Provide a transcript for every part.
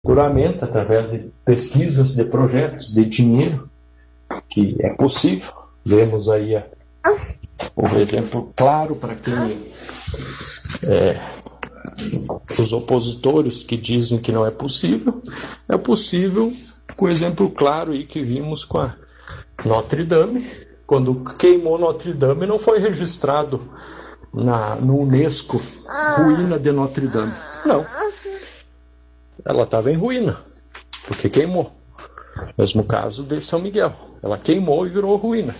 futuramente, através de pesquisas, de projetos, de dinheiro, que é possível. Vemos aí o exemplo claro para quem os opositores que dizem que não é possível com o exemplo claro aí que vimos com a Notre Dame. Quando queimou Notre Dame, não foi registrado no Unesco ruína de Notre Dame. Não. Ela estava em ruína, porque queimou. Mesmo caso de São Miguel. Ela queimou e virou ruína.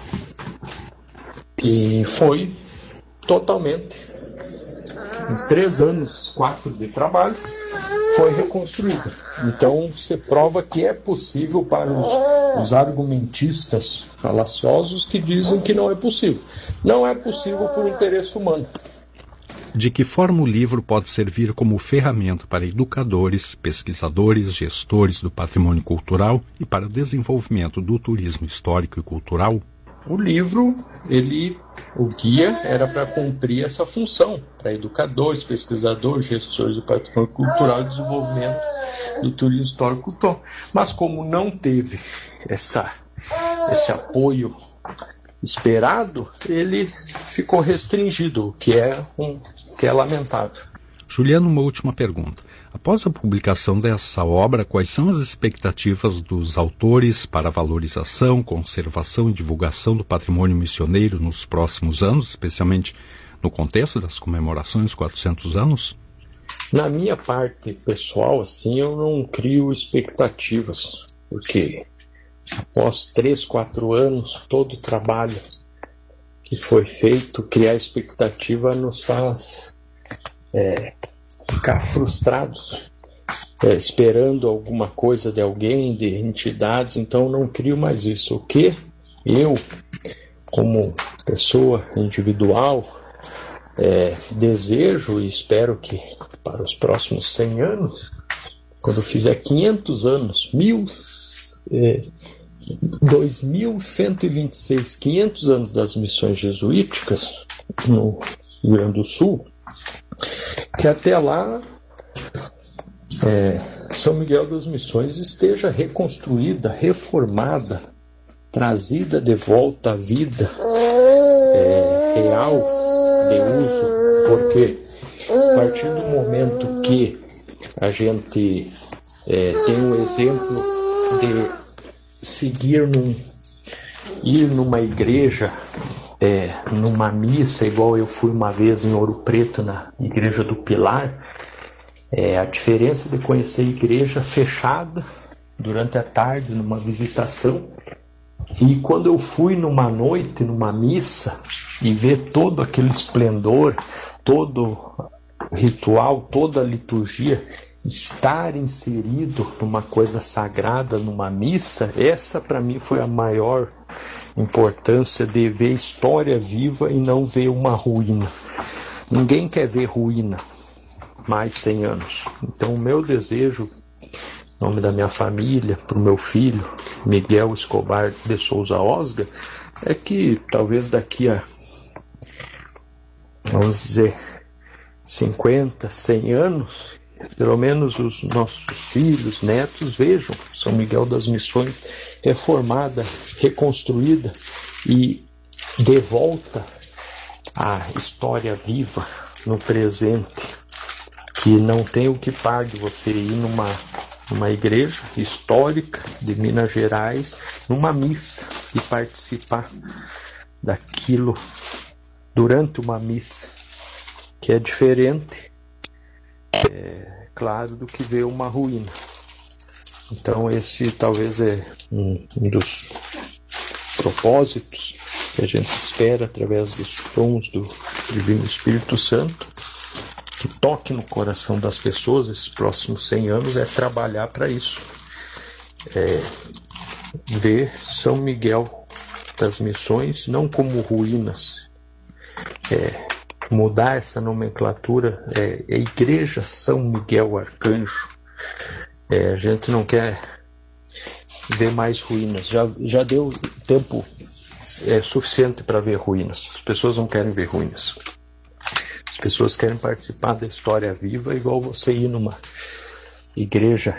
E foi totalmente, em 3 anos, 4 de trabalho, foi reconstruída. Então, você prova que é possível para os argumentistas falaciosos que dizem que não é possível. Não é possível por interesse humano. De que forma o livro pode servir como ferramenta para educadores, pesquisadores, gestores do patrimônio cultural e para o desenvolvimento do turismo histórico e cultural? O livro, o guia era para cumprir essa função, para educadores, pesquisadores, gestores do patrimônio cultural e desenvolvimento do turismo histórico e cultural. Mas como não teve esse apoio esperado, ele ficou restringido, o que é lamentável. Juliano, uma última pergunta. Após a publicação dessa obra, quais são as expectativas dos autores para a valorização, conservação e divulgação do patrimônio missioneiro nos próximos anos, especialmente no contexto das comemorações 400 anos? Na minha parte pessoal, eu não crio expectativas, porque após 3, 4 anos, todo o trabalho que foi feito, criar expectativa nos faz ficar frustrados, esperando alguma coisa de alguém, de entidades. Então não crio mais isso. O que eu, como pessoa individual, desejo e espero que para os próximos 100 anos, quando fizer 500 anos, 2126, 500 anos das missões jesuíticas no Rio Grande do Sul, que até lá São Miguel das Missões esteja reconstruída, reformada, trazida de volta à vida real de uso, porque a partir do momento que a gente tem um exemplo de ir numa igreja, numa missa, igual eu fui uma vez em Ouro Preto, na Igreja do Pilar, a diferença de conhecer a igreja fechada durante a tarde, numa visitação, e quando eu fui numa noite, numa missa, e ver todo aquele esplendor, todo ritual, toda a liturgia, estar inserido numa coisa sagrada, numa missa, essa para mim foi a maior importância de ver história viva e não ver uma ruína. Ninguém quer ver ruína mais 100 anos. Então o meu desejo, em nome da minha família, para o meu filho, Miguel Escobar de Souza Osga, é que talvez daqui a, vamos dizer, 50, 100 anos, pelo menos os nossos filhos, netos, vejam São Miguel das Missões reformada, reconstruída e de volta à história viva no presente, que não tem o que par de você ir numa igreja histórica de Minas Gerais, numa missa e participar daquilo durante uma missa, que é diferente, claro, do que ver uma ruína. Então esse talvez é um dos propósitos que a gente espera através dos dons do Divino Espírito Santo, que toque no coração das pessoas esses próximos 100 anos, é trabalhar para isso. Ver São Miguel das Missões não como ruínas, mudar essa nomenclatura, Igreja São Miguel Arcanjo. A gente não quer ver mais ruínas, já deu tempo suficiente para ver ruínas. As pessoas não querem ver ruínas. As pessoas querem participar da história viva, igual você ir igreja